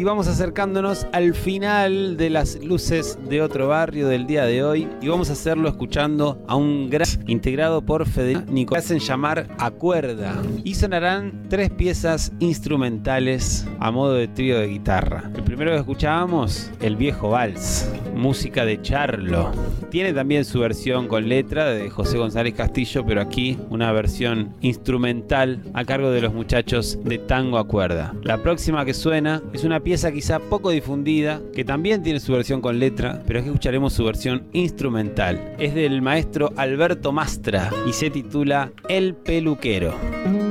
Y vamos acercándonos al final de las luces de otro barrio del día de hoy. Y vamos a hacerlo escuchando a un gran integrado por Federico Nicolás, hacen llamar Acuerda. Y sonarán 3 piezas instrumentales a modo de trío de guitarra. El primero que escuchábamos, El Viejo Vals, música de Charlo. Tiene también su versión con letra de José González Castillo, pero aquí una versión instrumental a cargo de los muchachos de Tango Acuerda. La próxima que suena es una pieza quizá poco difundida, que también tiene su versión con letra, pero es que escucharemos su versión instrumental. Es del maestro Alberto Mastra y se titula El Peluquero.